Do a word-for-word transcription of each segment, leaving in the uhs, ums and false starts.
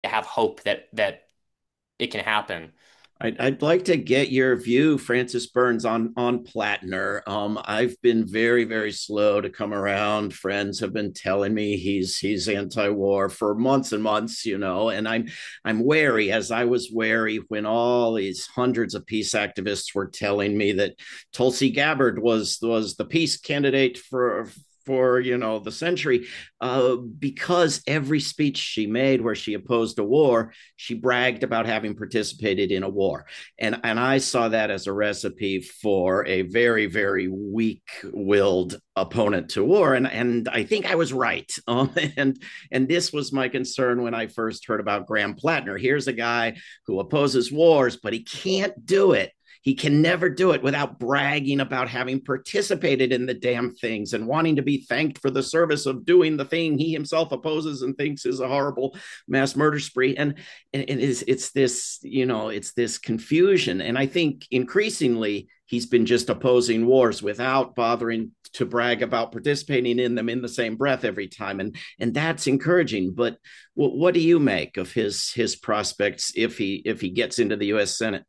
have hope that that it can happen. I'd, I'd like to get your view, Francis Burns, on on Platner. Um, I've been very, very slow to come around. Friends have been telling me he's he's anti-war for months and months, you know, and I'm I'm wary, as I was wary when all these hundreds of peace activists were telling me that Tulsi Gabbard was was the peace candidate for for you know the century, uh, because every speech she made where she opposed a war, she bragged about having participated in a war. And, and I saw that as a recipe for a very, very weak willed opponent to war. And, and I think I was right. Um, and, and this was my concern when I first heard about Graham Platner. Here's a guy who opposes wars, but he can't do it. He can never do it without bragging about having participated in the damn things and wanting to be thanked for the service of doing the thing he himself opposes and thinks is a horrible mass murder spree. And, and it is, it's this, you know, it's this confusion. And I think increasingly he's been just opposing wars without bothering to brag about participating in them in the same breath every time. And, and that's encouraging. But what, what do you make of his, his prospects if he, if he gets into the U S Senate?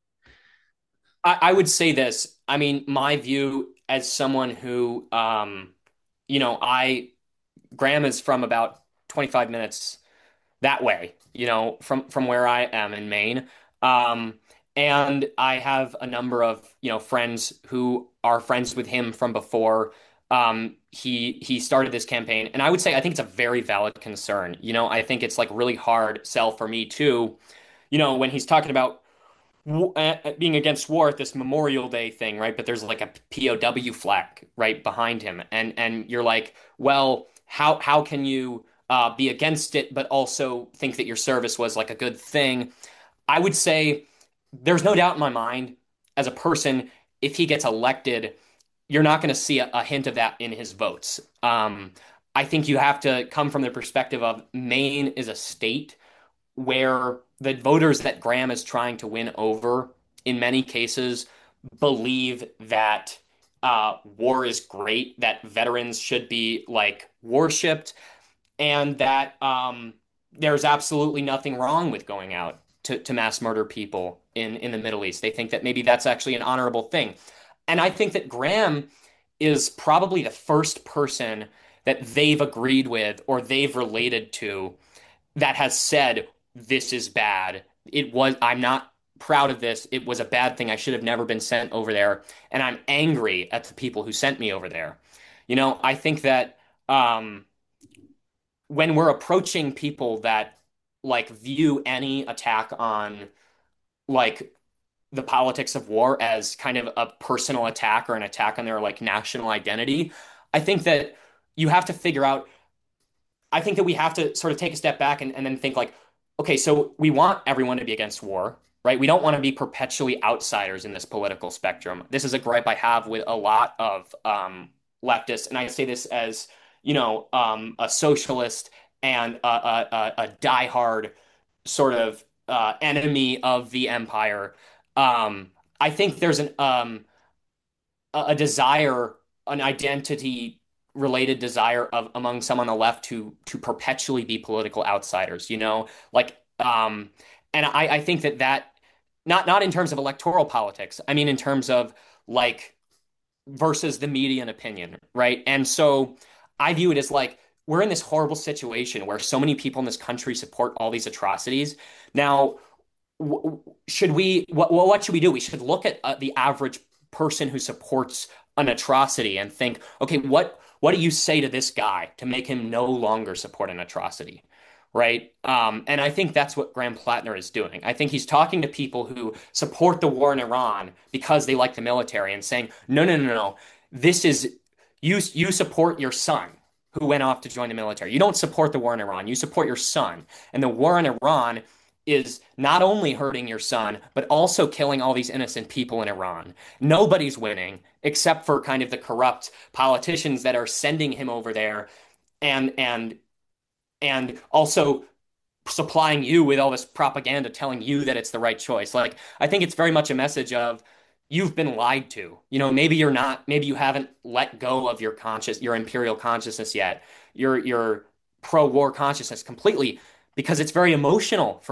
I, I would say this. I mean, my view as someone who, um, you know, I Graham is from about twenty-five minutes that way, you know, from from where I am in Maine. Um, and I have a number of, you know, friends who are friends with him from before um, he he started this campaign. And I would say I think it's a very valid concern. You know, I think it's like really hard sell for me too, you know, when he's talking about w- uh, being against war at this Memorial Day thing, right? But there's like a P O W flag right behind him, and and you're like, well, how how can you uh, be against it, but also think that your service was like a good thing? I would say there's no doubt in my mind, as a person, if he gets elected, you're not going to see a, a hint of that in his votes. Um, I think you have to come from the perspective of Maine is a state where the voters that Graham is trying to win over, in many cases, believe that uh, war is great, that veterans should be like worshipped, and that um, there's absolutely nothing wrong with going out to, to mass murder people in, in the Middle East. They think that maybe that's actually an honorable thing. And I think that Graham is probably the first person that they've agreed with or they've related to that has said this is bad. It was, I'm not proud of this. It was a bad thing. I should have never been sent over there. And I'm angry at the people who sent me over there. You know, I think that um, when we're approaching people that like view any attack on like the politics of war as kind of a personal attack or an attack on their like national identity, I think that you have to figure out I think that we have to sort of take a step back and, and then think like, okay, so we want everyone to be against war, right? We don't want to be perpetually outsiders in this political spectrum. This is a gripe I have with a lot of um, leftists, and I say this as, you know, um, a socialist and a, a, a, a diehard sort of uh, enemy of the empire. Um, I think there's an um, a, a desire, an identity related desire of among some on the left to to perpetually be political outsiders, you know, like um, and I I think that that not not in terms of electoral politics, I mean in terms of like versus the median opinion, right? And so I view it as like we're in this horrible situation where so many people in this country support all these atrocities. Now, w- should we what what should we do? We should look at uh, the average person who supports an atrocity and think, okay, what what do you say to this guy to make him no longer support an atrocity? Right. Um, and I think that's what Graham Plattner is doing. I think he's talking to people who support the war in Iran because they like the military and saying, no, no, no, no. This is you you support your son who went off to join the military. You don't support the war in Iran. You support your son. And the war in Iran is not only hurting your son, but also killing all these innocent people in Iran. Nobody's winning except for kind of the corrupt politicians that are sending him over there and and and also supplying you with all this propaganda telling you that it's the right choice. Like I think it's very much a message of you've been lied to. You know, maybe you're not, maybe you haven't let go of your conscious, your imperial consciousness yet, your your pro-war consciousness completely because it's very emotional for